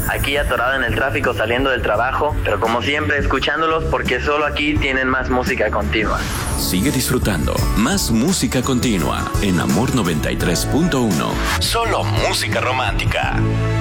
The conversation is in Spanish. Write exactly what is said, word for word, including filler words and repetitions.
aquí atorado en el tráfico saliendo del trabajo, pero como siempre escuchándolos porque solo aquí tienen más música continua. Sigue disfrutando más música continua en Amor noventa y tres punto uno. Solo música romántica.